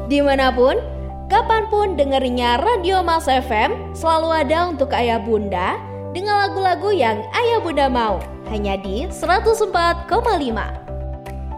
Dimanapun, kapanpun dengerinya Radio Mas FM, selalu ada untuk ayah bunda dengan lagu-lagu yang ayah bunda mau. Hanya di 104,5.